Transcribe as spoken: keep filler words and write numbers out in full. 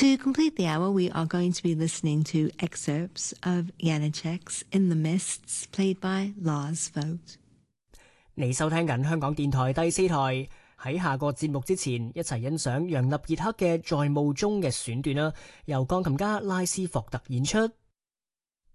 To complete the hour, we are going to be listening to excerpts of Janacek's In the Mists, played by Lars Vogt. 你收聽緊香港電台第四台，喺下個節目之前，一齊欣賞楊納傑克嘅在霧中嘅選段啦，由鋼琴家拉斯霍特演出。